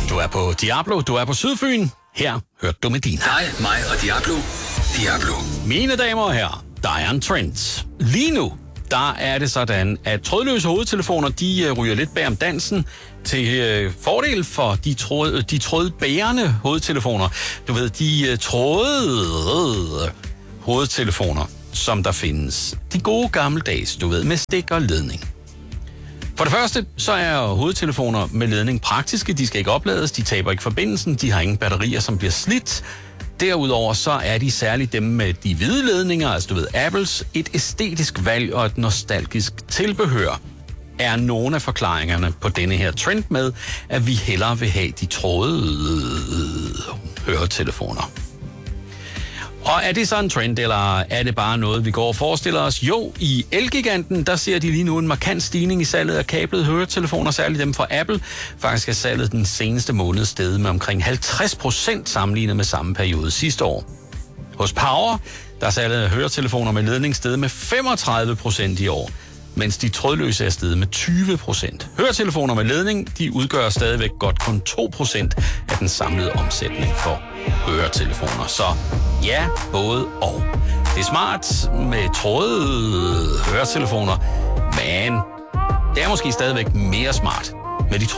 Du er på Diablo, du er på Sydfyn. Her hørte du Medina. Dig, mig og Diablo. Diablo. Mine damer og herrer, der er en trend. Lige nu, der er det sådan, at trådløse hovedtelefoner, de ryger lidt bag om dansen til fordel for de trådbærende hovedtelefoner. Du ved, de trådede hovedtelefoner, som der findes. De gode gammeldags, du ved, med stik og ledning. For det første, så er hovedtelefoner med ledning praktiske. De skal ikke oplades, de taber ikke forbindelsen, de har ingen batterier, som bliver slidt. Derudover så er de særligt dem med de hvide ledninger, altså du ved Apples, et æstetisk valg og et nostalgisk tilbehør, er nogle af forklaringerne på denne her trend med, at vi hellere vil have de trådede høretelefoner. Og er det så en trend, eller er det bare noget, vi går og forestiller os? Jo, i Elgiganten, der ser de lige nu en markant stigning i salget af kablede høretelefoner, særligt dem fra Apple. Faktisk er salget den seneste måned steget med omkring 50% sammenlignet med samme periode sidste år. Hos Power, der er salget af høretelefoner med ledning steget med 35% i år, mens de trådløse er steget med 20%. Høretelefoner med ledning, de udgør stadigvæk godt kun 2% af den samlede omsætning for høretelefoner. Så ja, både og. Det er smart med trådede høretelefoner, men det er måske stadigvæk mere smart med de